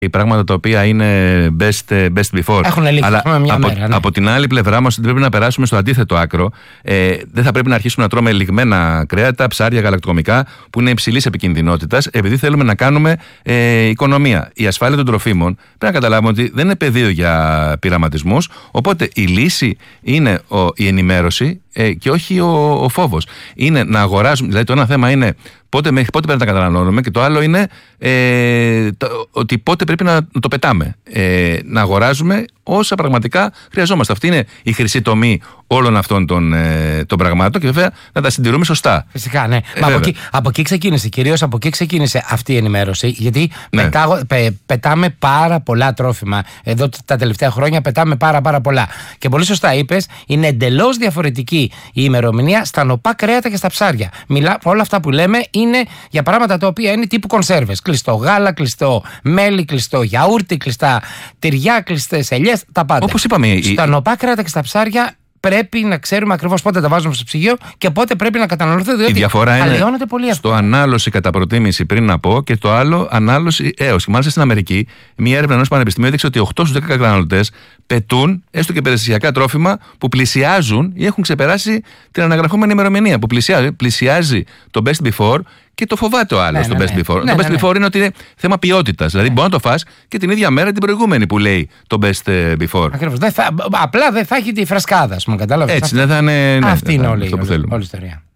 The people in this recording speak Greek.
πράγματα τα οποία είναι best before. Έχουν λήξει, αλλά μια μέρα, ναι. Από την άλλη πλευρά μας πρέπει να περάσουμε στο αντίθετο άκρο. Δεν θα πρέπει να αρχίσουμε να τρώμε λιγμένα κρέατα, ψάρια, γαλακτοκομικά που είναι υψηλής επικινδυνότητας, επειδή θέλουμε να κάνουμε οικονομία. Η ασφάλεια των τροφίμων πρέπει να καταλάβουμε ότι δεν είναι πεδίο για πειραματισμούς. Οπότε η λύση είναι η ενημέρωση και όχι ο φόβος. Είναι να αγοράζουμε, δηλαδή το ένα θέμα είναι μέχρι πότε πρέπει να τα καταναλώνουμε, και το άλλο είναι ότι πότε πρέπει να το πετάμε. Να αγοράζουμε όσα πραγματικά χρειαζόμαστε. Αυτή είναι η χρυσή τομή όλων αυτών των πραγμάτων, και βέβαια να τα συντηρούμε σωστά. Φυσικά, ναι. Μα από εκεί ξεκίνησε, κυρίως από εκεί ξεκίνησε αυτή η ενημέρωση, γιατί ναι, πετάμε πάρα πολλά τρόφιμα. Εδώ τα τελευταία χρόνια πετάμε πάρα πολλά. Και πολύ σωστά είπες, είναι εντελώς διαφορετική η ημερομηνία στα νοπά κρέατα και στα ψάρια. Όλα αυτά που λέμε είναι για πράγματα τα οποία είναι τύπου κονσέρβες. Κλειστό γάλα, κλειστό μέλι, κλειστό γιαούρτι, κλειστά τυριά, κλειστές ελιές, τα πάντα. Όπως είπαμε, στα νοπά κρέατα και στα ψάρια πρέπει να ξέρουμε ακριβώς πότε τα βάζουμε στο ψυγείο και πότε πρέπει να καταναλωθούν, διότι η διαφορά είναι πολύ στο ανάλωση κατά προτίμηση, πριν να πω, και το άλλο ανάλωση έως. Μάλιστα στην Αμερική, μια έρευνα ενός πανεπιστημίου έδειξε ότι 8 στους 10 καταναλωτές πετούν έστω και περιστασιακά τρόφιμα που πλησιάζουν ή έχουν ξεπεράσει την αναγραφόμενη ημερομηνία. Που πλησιάζει το best before και το φοβάται ο άλλος το best before. Το best before είναι ότι είναι θέμα ποιότητας. Δηλαδή μπορεί να το φας και την ίδια μέρα την προηγούμενη που λέει το best before. Ακριβώς. Απλά δεν θα έχει τη φρασκάδα, κατάλαβες. Έτσι, δεν θα είναι. Αυτή είναι όλη η ιστορία.